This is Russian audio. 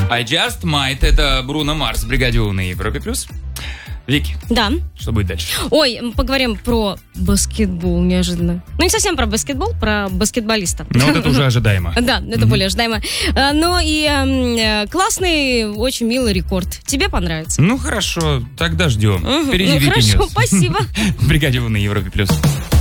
I Just Might, это Бруно Марс в «Бригаде У» на Европе+. Вики, Да. что будет дальше? Ой, поговорим про баскетбол неожиданно. Ну, не совсем про баскетбол, про баскетболиста. Ну, вот это уже ожидаемо. Да, это более ожидаемо. Но и классный, очень милый рекорд. Тебе понравится? Ну, хорошо, тогда ждем. Впереди Вики Хорошо, Ньюс. спасибо. В «Бригаде У» на Европе+.